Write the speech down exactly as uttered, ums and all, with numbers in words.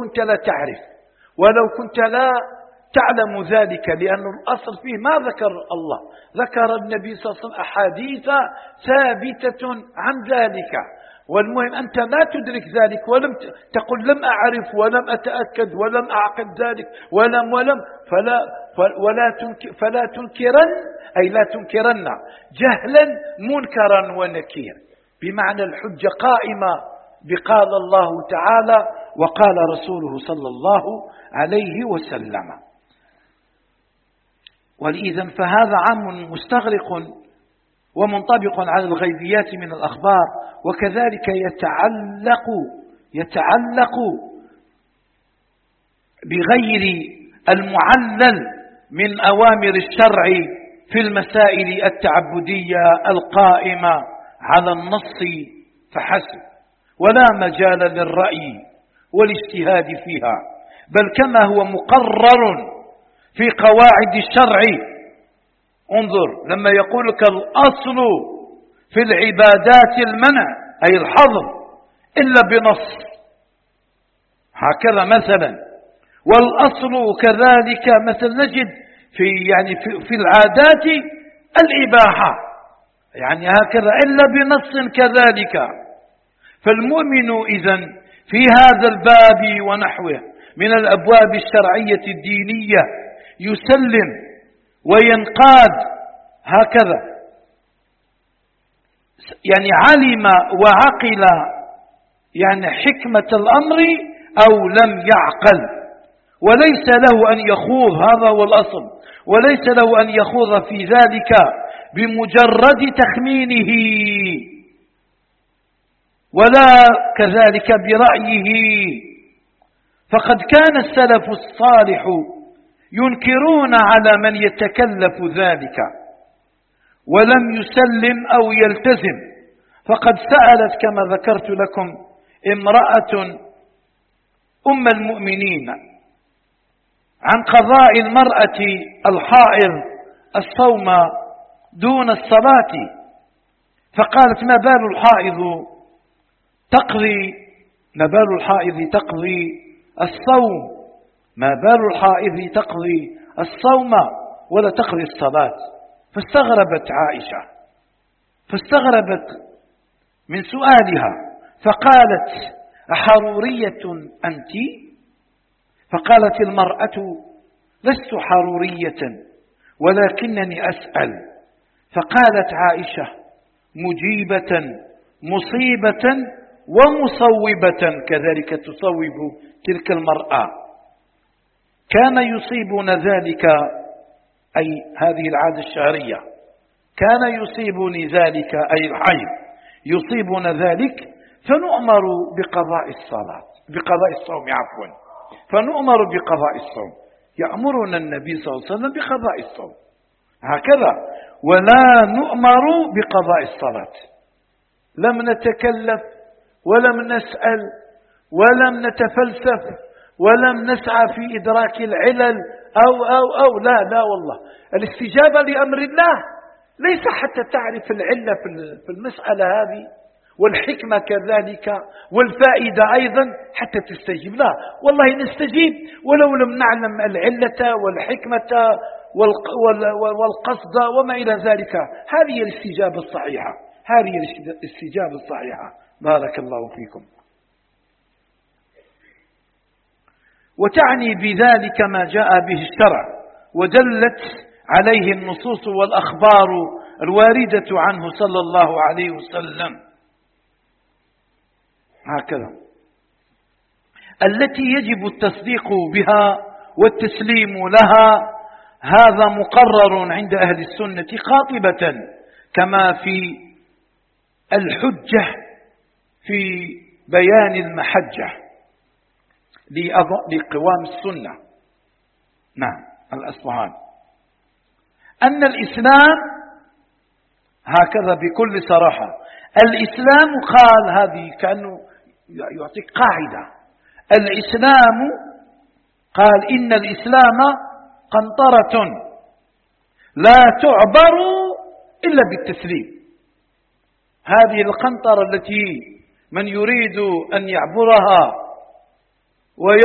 كنت لا تعرف ولو كنت لا تعلم ذلك، لأن الأصل فيه ما ذكر الله، ذكر النبي صلى الله عليه وسلم أحاديث ثابتة عن ذلك. والمهم أنت لا تدرك ذلك ولم تقل لم أعرف ولم أتأكد ولم أعقد ذلك ولم ولم فلا ولا تنكر فلا تنكرن، أي لا تنكرن جهلا منكرا ونكير، بمعنى الحجة قائمة بقال الله تعالى وقال رسوله صلى الله عليه وسلم. ولإذن فهذا عام مستغرق ومنطبق على الغيبيات من الأخبار، وكذلك يتعلق يتعلق بغير المعلل من أوامر الشرع في المسائل التعبدية القائمة على النص فحسب، ولا مجال للرأي والاجتهاد فيها، بل كما هو مقرر في قواعد الشرع. انظر لما يقول لك الأصل في العبادات المنع أي الحظر إلا بنص، هكذا مثلا. والأصل كذلك مثل نجد في يعني في, في العادات الإباحة، يعني هكذا إلا بنص كذلك. فالمؤمن إذن في هذا الباب ونحوه من الأبواب الشرعية الدينية يسلم وينقاد هكذا، يعني علم وعقل يعني حكمة الأمر أو لم يعقل، وليس له أن يخوض، هذا هو الأصل، وليس له أن يخوض في ذلك بمجرد تخمينه ولا كذلك برأيه. فقد كان السلف الصالح ينكرون على من يتكلف ذلك ولم يسلم أو يلتزم. فقد سألت كما ذكرت لكم امرأة أم المؤمنين عن قضاء المرأة الحائض الصوم دون الصلاة، فقالت ما بال الحائض تقضي ما بال الحائض تقضي الصوم ما بال الحائض تقضي الصوم ولا تقضي الصلاة. فاستغربت عائشة فاستغربت من سؤالها، فقالت أحرورية أنت؟ فقالت المرأة لست حرورية ولكنني أسأل. فقالت عائشة مجيبة مصيبة ومصوبة، كذلك تصوب تلك المرأة. كان يصيبنا ذلك، أي هذه العادة الشهرية، كان يصيبني ذلك أي الحيض يصيبنا ذلك، فنؤمر بقضاء الصلاة بقضاء الصوم عفوا فنؤمر بقضاء الصوم، يأمرنا النبي صلى الله عليه وسلم بقضاء الصوم هكذا، ولا نؤمر بقضاء الصلاة. لم نتكلف ولم نسأل ولم نتفلسف ولم نسعى في إدراك العلل أو أو أو لا لا والله. الاستجابة لأمر الله ليس حتى تعرف العلة في المسألة هذه والحكمة كذلك والفائدة أيضا حتى تستجيب، لا والله نستجيب ولو لم نعلم العلة والحكمة والقصد وما إلى ذلك. هذه الاستجابة الصحيحة، هذه الاستجابة الصحيحة. بارك الله فيكم. وتعني بذلك ما جاء به الشرع ودلت عليه النصوص والأخبار الواردة عنه صلى الله عليه وسلم هكذا، التي يجب التصديق بها والتسليم لها. هذا مقرر عند أهل السنة قاطبة، كما في الحجة في بيان المحجة لقوام السنة، نعم الأصفهان، أن الإسلام هكذا بكل صراحة. الإسلام قال، هذه كأنه يعطيك قاعدة، الإسلام قال إن الإسلام قنطرة لا تعبر إلا بالتسليم. هذه القنطرة التي من يريد أن يعبرها